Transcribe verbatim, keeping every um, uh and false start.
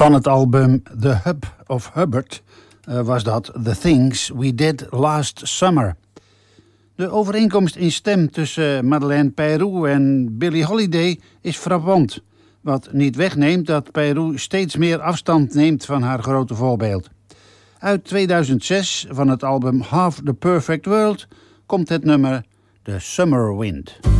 Van het album The Hub of Hubbard uh, was dat The Things We Did Last Summer. De overeenkomst in stem tussen Madeleine Peyrou en Billie Holiday is frappant, wat niet wegneemt dat Peyrou steeds meer afstand neemt van haar grote voorbeeld. Uit tweeduizend zes van het album Half the Perfect World komt het nummer The Summer Wind.